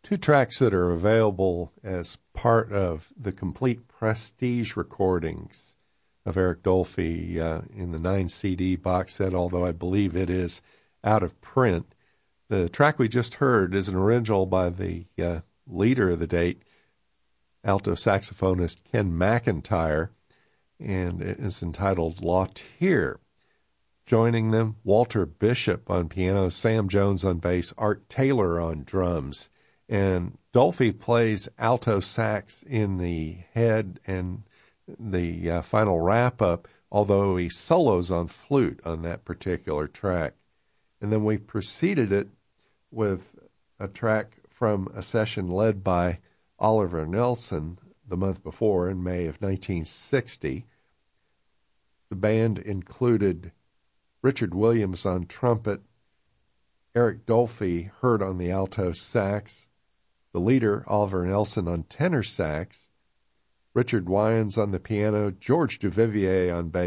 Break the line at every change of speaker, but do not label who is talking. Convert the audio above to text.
two tracks that are available as part of the complete Prestige recordings of Eric Dolphy in the 9-CD box set, although I believe it is out of print. The track we just heard is an original by the leader of the date, alto saxophonist Ken McIntyre, and it is entitled Lawtier. Joining them, Walter Bishop on piano, Sam Jones on bass, Art Taylor on drums. And Dolphy plays alto sax in the head and the final wrap-up, although he solos on flute on that particular track. And then we preceded it with a track from a session led by Oliver Nelson the month before, in May of 1960. The band included Richard Williams on trumpet, Eric Dolphy heard on the alto sax, the leader, Oliver Nelson, on tenor sax, Richard Wyans on the piano, George Duvivier on bass,